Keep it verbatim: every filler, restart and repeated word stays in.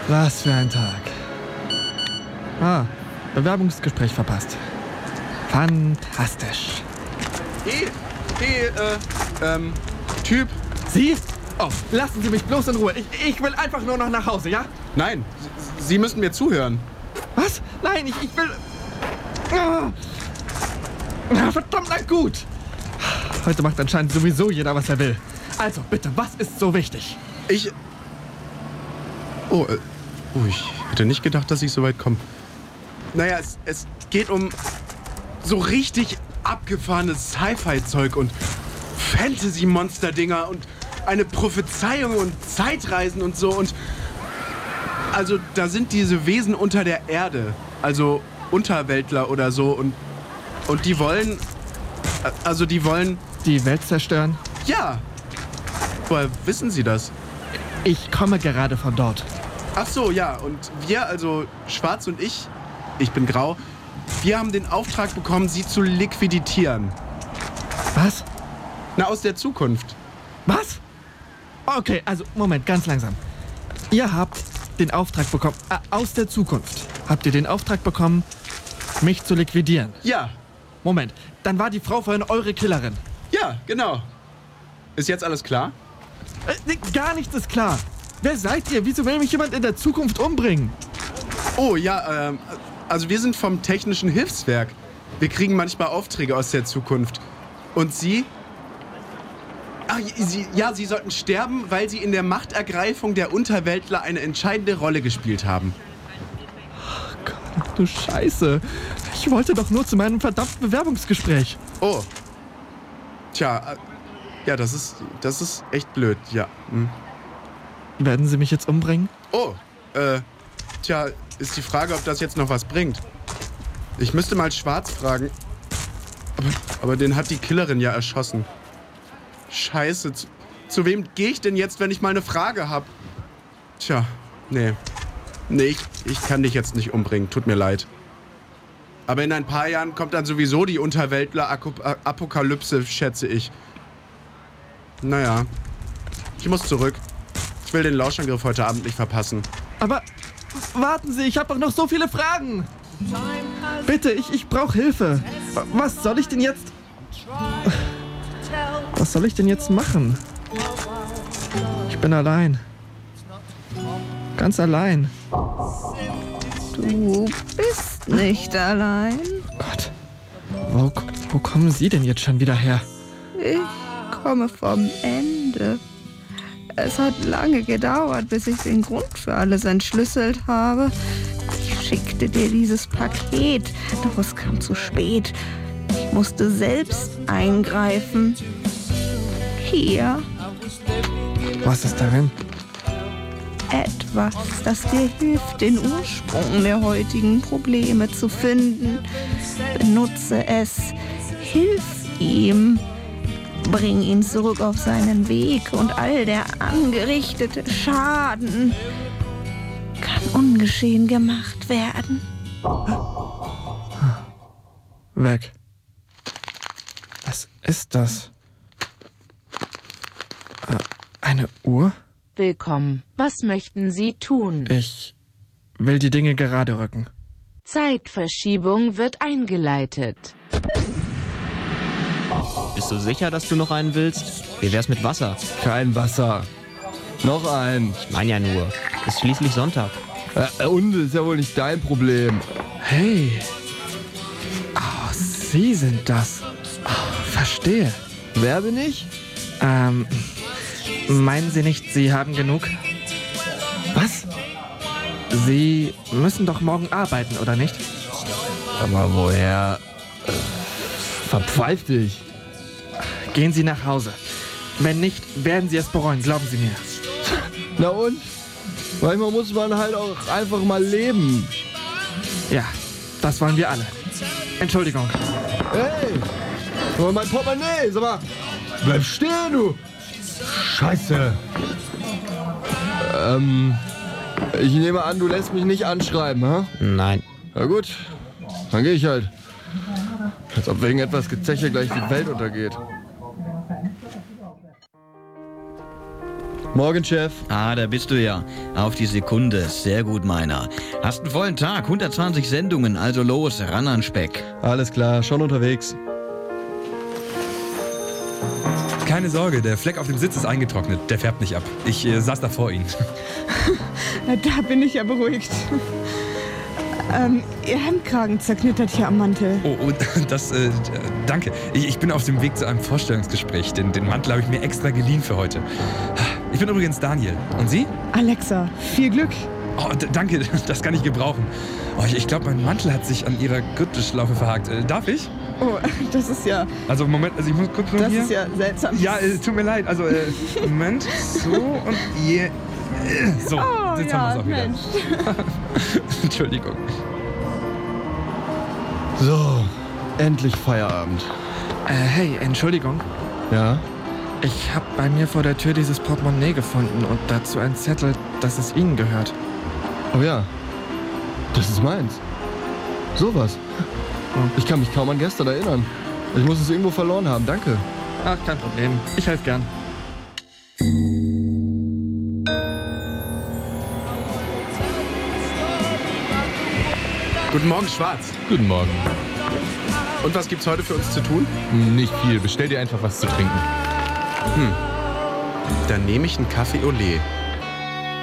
Was für ein Tag. Ah, Bewerbungsgespräch verpasst. Fantastisch. Hey, hey, äh, ähm, Typ. Sie? Oh, lassen Sie mich bloß in Ruhe. Ich, ich will einfach nur noch nach Hause, ja? Nein, Sie müssen mir zuhören. Was? Nein, ich, ich will... Ah. Ah, verdammt, na gut. Heute macht anscheinend sowieso jeder, was er will. Also, bitte, was ist so wichtig? Ich... Oh, äh, oh, ich hätte nicht gedacht, dass ich so weit komme. Naja, es, es geht um so richtig abgefahrenes Sci-Fi-Zeug und Fantasy-Monster-Dinger und eine Prophezeiung und Zeitreisen und so. Und also, da sind diese Wesen unter der Erde. Also Unterweltler oder so. Und, und die wollen... Also, die wollen... Die Welt zerstören? Ja. Woher wissen Sie das? Ich komme gerade von dort. Ach so, ja. Und wir, also Schwarz und ich, ich bin grau, wir haben den Auftrag bekommen, sie zu liquidieren. Was? Na, aus der Zukunft. Was? Okay, also Moment, ganz langsam. Ihr habt den Auftrag bekommen, äh, aus der Zukunft, habt ihr den Auftrag bekommen, mich zu liquidieren? Ja. Moment, dann war die Frau vorhin eure Killerin. Ja, genau. Ist jetzt alles klar? Äh, gar nichts ist klar. Wer seid ihr? Wieso will mich jemand in der Zukunft umbringen? Oh, ja, ähm, also wir sind vom Technischen Hilfswerk. Wir kriegen manchmal Aufträge aus der Zukunft. Und Sie? Ach, Sie, ja, Sie sollten sterben, weil Sie in der Machtergreifung der Unterweltler eine entscheidende Rolle gespielt haben. Oh Gott, du Scheiße. Ich wollte doch nur zu meinem verdammten Bewerbungsgespräch. Oh. Tja, ja, das ist, das ist echt blöd, ja. Hm. Werden Sie mich jetzt umbringen? Oh, äh, tja, ist die Frage, ob das jetzt noch was bringt. Ich müsste mal Schwarz fragen. Aber, aber den hat die Killerin ja erschossen. Scheiße, zu, zu wem gehe ich denn jetzt, wenn ich mal eine Frage habe? Tja, nee. Nee, ich, ich kann dich jetzt nicht umbringen, tut mir leid. Aber in ein paar Jahren kommt dann sowieso die Unterweltler-Apokalypse, schätze ich. Naja, ich muss zurück. Ich will den Lauschangriff heute Abend nicht verpassen. Aber warten Sie, ich habe doch noch so viele Fragen. Bitte, ich, ich brauche Hilfe. Was soll ich denn jetzt... Was soll ich denn jetzt machen? Ich bin allein. Ganz allein. Du bist nicht allein. Gott, wo, wo kommen Sie denn jetzt schon wieder her? Ich komme vom Ende. Es hat lange gedauert, bis ich den Grund für alles entschlüsselt habe. Ich schickte dir dieses Paket, doch es kam zu spät. Ich musste selbst eingreifen. Hier. Was ist darin? Etwas, das dir hilft, den Ursprung der heutigen Probleme zu finden. Benutze es. Hilf ihm. Bring ihn zurück auf seinen Weg und all der angerichtete Schaden kann ungeschehen gemacht werden. Weg. Was ist das? Eine Uhr? Willkommen. Was möchten Sie tun? Ich will die Dinge gerade rücken. Zeitverschiebung wird eingeleitet. Bist du sicher, dass du noch einen willst? Wie wär's mit Wasser? Kein Wasser. Noch ein. Ich meine ja nur. Ist schließlich Sonntag. Äh, und ist ja wohl nicht dein Problem. Hey. Oh, Sie sind das. Oh, verstehe. Wer bin ich? Ähm, meinen Sie nicht, Sie haben genug? Was? Sie müssen doch morgen arbeiten, oder nicht? Aber woher? Äh, verpfeif dich. Gehen Sie nach Hause. Wenn nicht, werden Sie es bereuen, glauben Sie mir. Na und? Manchmal muss man halt auch einfach mal leben. Ja, das wollen wir alle. Entschuldigung. Hey! Aber mein Portemonnaie, sag mal. Bleib stehen, du! Scheiße. Ähm, ich nehme an, du lässt mich nicht anschreiben, ha? Nein. Na gut, dann gehe ich halt. Als ob wegen etwas Gezeche gleich die Welt untergeht. Morgen, Chef. Ah, da bist du ja. Auf die Sekunde. Sehr gut, meiner. Hast einen vollen Tag, hundertzwanzig Sendungen, also los, ran an Speck. Alles klar, schon unterwegs. Keine Sorge, der Fleck auf dem Sitz ist eingetrocknet. Der färbt nicht ab. Ich äh, saß da vor Ihnen. Na, da bin ich ja beruhigt. ähm, Ihr Hemdkragen zerknittert hier am Mantel. Oh, oh das, äh, danke. Ich, ich bin auf dem Weg zu einem Vorstellungsgespräch. Den, den Mantel habe ich mir extra geliehen für heute. Ich bin übrigens Daniel. Und Sie? Alexa, viel Glück. Oh, d- danke, das kann ich gebrauchen. Oh, ich ich glaube, mein Mantel hat sich an Ihrer Gürtelschlaufe verhakt. Äh, darf ich? Oh, das ist ja... Also, Moment, also ich muss kurz nur Das hier... ist ja seltsam. Ja, äh, tut mir leid. Also, äh, Moment. So und je... Äh, so, Oh, jetzt ja, haben wir es auch wieder. Mensch. Entschuldigung. So, endlich Feierabend. Äh, hey, Entschuldigung. Ja? Ich habe bei mir vor der Tür dieses Portemonnaie gefunden und dazu einen Zettel, dass es Ihnen gehört. Oh ja. Das ist meins. Sowas. Ich kann mich kaum an gestern erinnern. Ich muss es irgendwo verloren haben, danke. Ach, kein Problem. Ich helfe gern. Guten Morgen, Schwarz. Guten Morgen. Und was gibt's heute für uns zu tun? Nicht viel. Bestell dir einfach was zu trinken. Dann nehme ich einen Kaffee Olé.